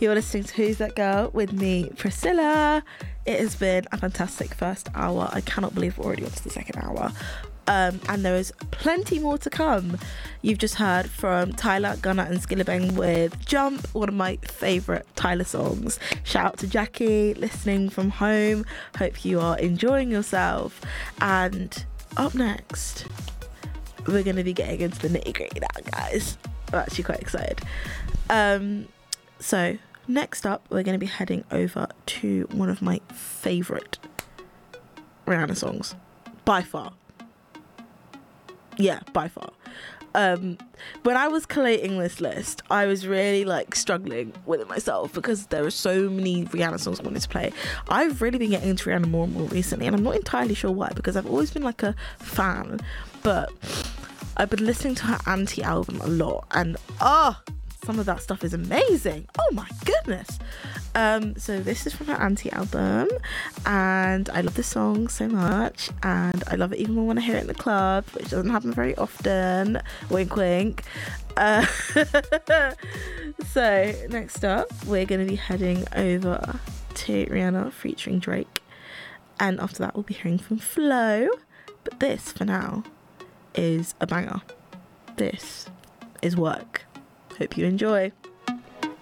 You're listening to Who's That Girl with me, Priscilla. It has been a fantastic first hour. I cannot believe we're already on to the second hour. And there is plenty more to come. You've just heard from Tyler, Gunna and Skillabang with Jump, one of my favourite Tyler songs. Shout out to Jackie, listening from home. Hope you are enjoying yourself. And up next, we're going to be getting into the nitty gritty now, guys. I'm actually quite excited. So next up, we're going to be heading over to one of my favourite Rihanna songs. By far. Yeah, by far. When I was collating this list, I was really struggling with it myself because there are so many Rihanna songs I wanted to play. I've really been getting into Rihanna more and more recently, and I'm not entirely sure why, because I've always been a fan, but I've been listening to her Anti album a lot, and some of that stuff is amazing. Oh my goodness. So this is from her Anti album, and I love this song so much, and I love it even more when I hear it in the club, which doesn't happen very often. Wink wink. So next up, we're going to be heading over to Rihanna featuring Drake, and after that we'll be hearing from Flo, but this for now is a banger. This is Work. Hope you enjoy.